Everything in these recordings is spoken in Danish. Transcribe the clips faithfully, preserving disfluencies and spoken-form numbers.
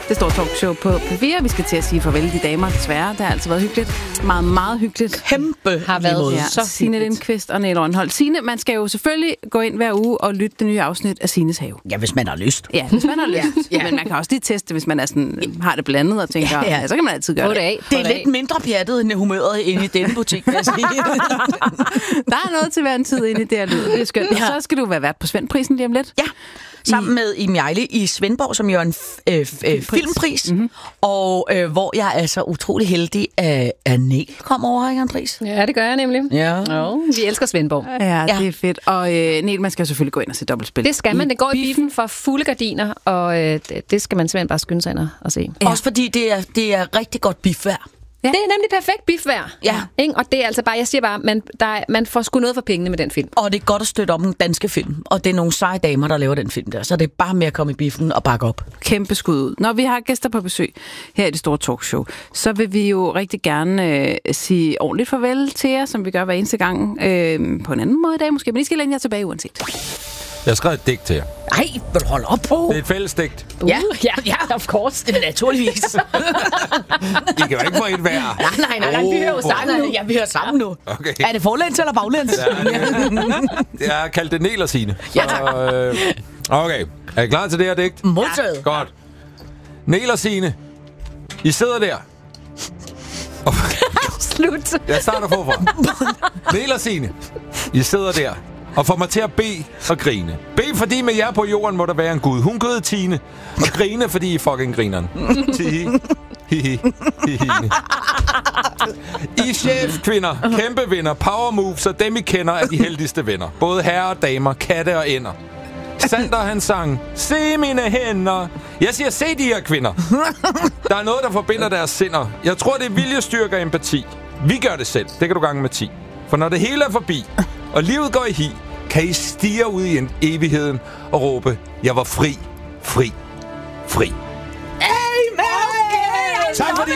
Det står talkshow på P fire. Vi skal til at sige farvel de damer, desværre. Det har altid været hyggeligt. Meget, meget hyggeligt. Kæmpe har været ja, så Signe Lindqvist og Niels Rønholdt. Signe, man skal jo selvfølgelig gå ind hver uge og lytte det nye afsnit af Signes Have. Ja, hvis man har lyst. Ja, hvis man har lyst. ja. Men man kan også lige teste, hvis man er sådan, har det blandet og tænker, ja, ja. Ja, så kan man altid gøre det. Det, det er lidt mindre pjattet end humøret inde i denne butik, vil jeg sige. Der er noget til hver en tid inde i det her lyd. Det er skønt. Ja. Så skal du være vært på Svendprisen lige om lidt. Ja. Sammen med Iben Hjejle i Svendborg, som jo er en f- øh, f- øh, filmpris. Mm-hmm. Og øh, hvor jeg er så utrolig heldig, at, at Niel kom over, ikke, Andris? Ja, det gør jeg nemlig. Ja. Oh, vi elsker Svendborg. Ja, ja, det er fedt. Og øh, Niel, man skal jo selvfølgelig gå ind og se dobbeltspil. Det skal man. Det går i biffen for fulde gardiner, og øh, det, det skal man simpelthen bare skynde sig ind og se. Ja. Også fordi det er, det er rigtig godt biffvejr. Ja. Det er nemlig perfekt biffvejr. Ja. Ikke? Og det er altså bare, jeg siger bare, man, der er, man får sgu noget for pengene med den film. Og det er godt at støtte op en danske film. Og det er nogle seje damer, der laver den film der. Så det er bare med at komme i biffen og bakke op. Kæmpe skud ud. Når vi har gæster på besøg her i det store talkshow, så vil vi jo rigtig gerne øh, sige ordentligt farvel til jer, som vi gør hver eneste gang. Øh, på en anden måde i dag måske, men I skal læne jer tilbage uanset. Jeg har skrevet et digt til jer. Nej, vil du holde op på? Det er et fælles digt. Uh, ja, ja, ja, of course. Det er naturligvis. I kan jo ikke få et hver. Nej, nej, nej, nej. Vi hører jo sammen nu. Ja, vi hører sammen nu. Okay. Er det forlæns eller baglæns? Ja, jeg har kaldt det Niel og Signe. Ja, tak. Øh, okay, er I klar til det her digt? Modtaget. Ja. Godt. Niel og Signe, I sidder der. Slut. Jeg starter forfra. Niel og Signe, I sidder der og får mig til at bede og grine. Bed, fordi med jer på jorden må der være en Gud. Hun gød Tine. Og grine, fordi I fucking grineren. Tihi. Hihi. Hihi. I chefkvinder, kæmpe vinder, power moves og dem I kender er de heldigste venner. Både herrer og damer, katte og ender. Sander han sang, se mine hænder. Jeg siger, se de her kvinder. Der er noget, der forbinder deres sinder. Jeg tror, det er viljestyrke og empati. Vi gør det selv. Det kan du gange med ti. For når det hele er forbi, og livet går i hi, kan I stige ud i evigheden og råbe, jeg var fri, fri, fri. Amen! Okay, tak for det.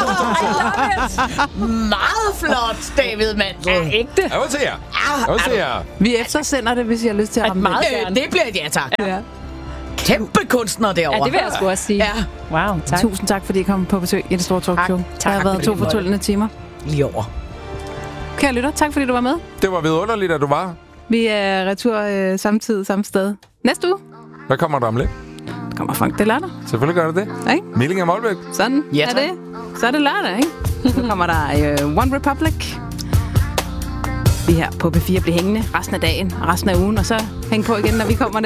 Meget flot, David Mandel. Ja, ægte. Jeg vil til jer. Jeg vil til jer. Vi eftersender det, hvis I har lyst til at ramme meget det. Det bliver et ja, tak. Ja. Kæmpe kunstner derovre. Ja, det vil jeg sgu også sige. Ja. Wow, tak. Tusind tak, fordi I kom på besøg i det store talkshow. Tak. Tak. Det har været to fortryllende timer. Lige over. Kære lytter, tak fordi du var med. Det var vidunderligt, at du var. Vi er retur øh, samtidig, samme sted. Næste uge. Hvad kommer der om lidt? Der kommer Frank, det er lørdag. Selvfølgelig gør det det. Ja, ikke? Milling af Målbæk. Sådan ja, er det. Så er det lørdag, ikke? Så kommer der øh, One Republic. Vi her på P fire bliver hængende resten af dagen og resten af ugen, og så hæng på igen, når vi kommer